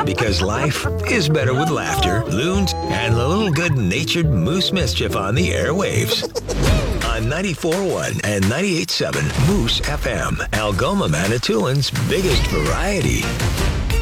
Because life is better with laughter, loons, and a little good-natured moose mischief on the airwaves. On 94.1 and 98.7 Moose FM, Algoma, Manitoulин's biggest variety.